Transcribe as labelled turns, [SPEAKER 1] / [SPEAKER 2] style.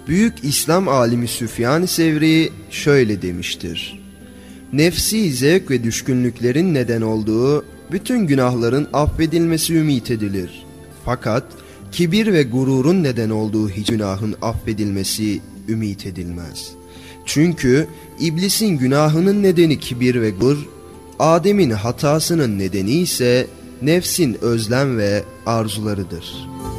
[SPEAKER 1] Büyük İslam alimi Süfyan-ı Sevri şöyle demiştir: nefsi zevk ve düşkünlüklerin neden olduğu bütün günahların affedilmesi ümit edilir. Fakat kibir ve gururun neden olduğu hiç günahın affedilmesi ümit edilmez. Çünkü iblisin günahının nedeni kibir ve gurur, Adem'in hatasının nedeni ise nefsin özlem ve arzularıdır.